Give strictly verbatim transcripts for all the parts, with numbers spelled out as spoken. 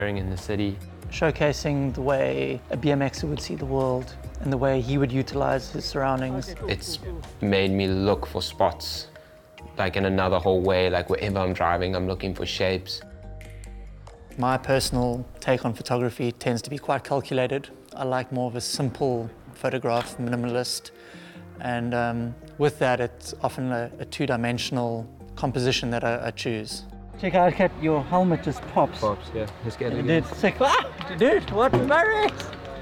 in the city. Showcasing the way a B M Xer would see the world and the way he would utilize his surroundings. It's made me look for spots, like in another whole way, like wherever I'm driving, I'm looking for shapes. My personal take on photography tends to be quite calculated. I like more of a simple photograph, minimalist, and um, with that, it's often a, a two-dimensional composition that I, I choose. Check out, Kat, your helmet just pops. Pops, yeah. Let's get it. Dude, sick. Ah, dude, what Murray?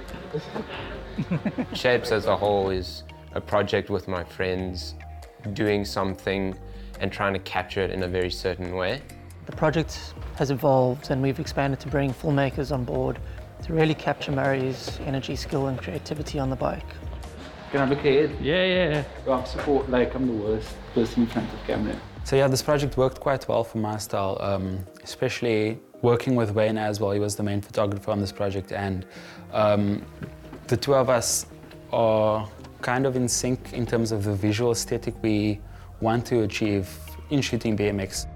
Shapes as a whole is a project with my friends, doing something and trying to capture it in a very certain way. The project has evolved and we've expanded to bring filmmakers on board to really capture Murray's energy, skill and creativity on the bike. Can I look ahead? Yeah, yeah. Well, I'm support, like I'm the worst person in front of camera. So yeah, this project worked quite well for my style, um, especially working with Wayne as well. He was the main photographer on this project, and um, the two of us are kind of in sync in terms of the visual aesthetic we want to achieve in shooting B M X.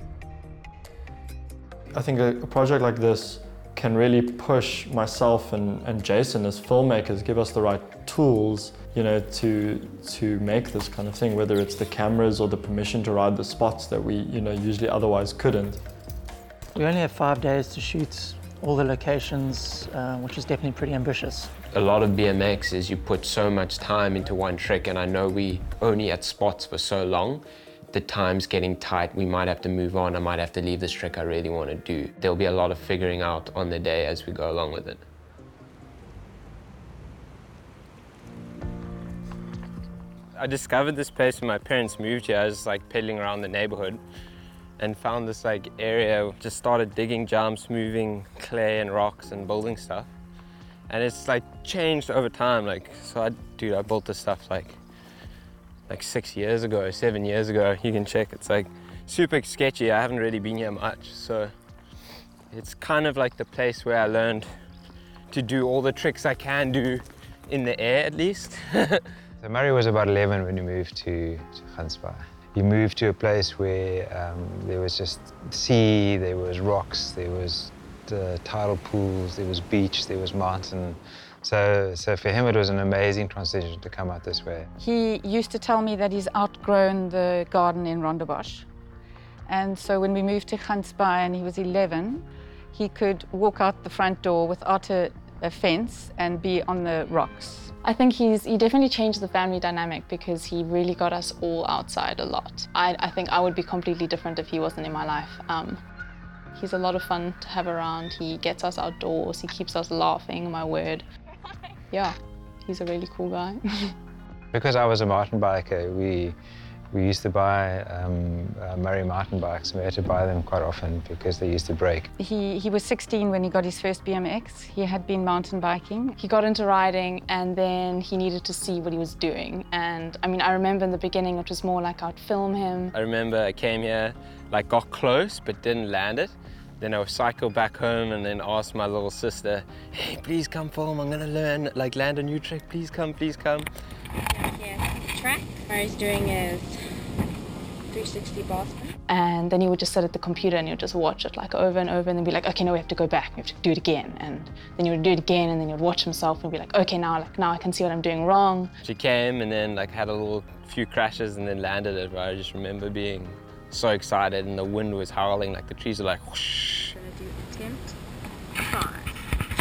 I think a, a project like this can really push myself and, and Jason as filmmakers, give us the right tools, you know, to to make this kind of thing, whether it's the cameras or the permission to ride the spots that we, you know, usually otherwise couldn't. We only have five days to shoot all the locations, uh, which is definitely pretty ambitious. A lot of B M X is you put so much time into one trick, and I know we only at spots for so long. The time's getting tight, we might have to move on, I might have to leave this trick I really want to do. There'll be a lot of figuring out on the day as we go along with it. I discovered this place when my parents moved here. I was like pedaling around the neighborhood and found this like area, just started digging jumps, moving clay and rocks and building stuff. And it's like changed over time. Like, so I, dude, I built this stuff like like six years ago, seven years ago. You can check, it's like super sketchy. I haven't really been here much. So it's kind of like the place where I learned to do all the tricks I can do in the air at least. So Murray was about eleven when he moved to, to Gansbaai. He moved to a place where um, there was just sea, there was rocks, there was the tidal pools, there was beach, there was mountain. So, so for him it was an amazing transition to come out this way. He used to tell me that he's outgrown the garden in Rondebosch. And so when we moved to Gansbaai and he was eleven, he could walk out the front door without a, a fence and be on the rocks. I think he's, he definitely changed the family dynamic because he really got us all outside a lot. I, I think I would be completely different if he wasn't in my life. Um, he's a lot of fun to have around. He gets us outdoors. He keeps us laughing, my word. Yeah, he's a really cool guy. Because I was a mountain biker, we, we used to buy um, uh, Murray mountain bikes, and we had to buy them quite often because they used to break. He, he was sixteen when he got his first B M X. He had been mountain biking. He got into riding and then he needed to see what he was doing. And I mean, I remember in the beginning it was more like I'd film him. I remember I came here, like got close but didn't land it. Then I would cycle back home and then ask my little sister, hey, please come film, I'm gonna learn, like land a new trick, please come, please come. Yeah, track. Murray's doing his three sixty Boston. And then he would just sit at the computer and he would just watch it like over and over and then be like, okay, no, we have to go back, we have to do it again. And then he would do it again and then he would watch himself and be like, okay, now, like, now I can see what I'm doing wrong. She came and then like had a little few crashes and then landed it, but I just remember being so excited and the wind was howling, like the trees were like whoosh. Gonna do attempt five.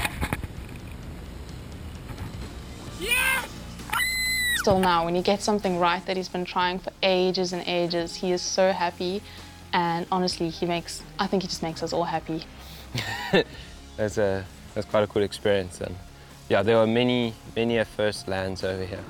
Yeah! Still now, when he gets something right that he's been trying for ages and ages, he is so happy. And honestly, he makes, I think he just makes us all happy. that's, a, that's quite a cool experience. And yeah, there were many, many a first lands over here.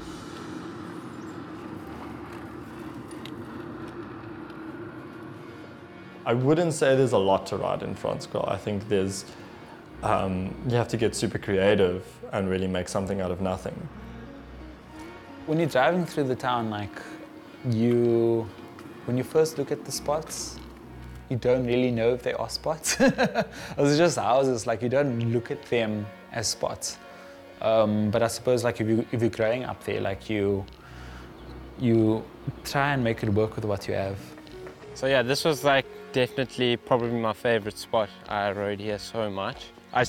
I wouldn't say there's a lot to ride in Franschhoek. I think there's, um, you have to get super creative and really make something out of nothing. When you're driving through the town, like, you, when you first look at the spots, you don't really know if they are spots. It's just houses, like, you don't look at them as spots. Um, but I suppose, like, if, you, if you're growing up there, like, you, you try and make it work with what you have. So yeah, this was like definitely probably my favorite spot. I rode here so much.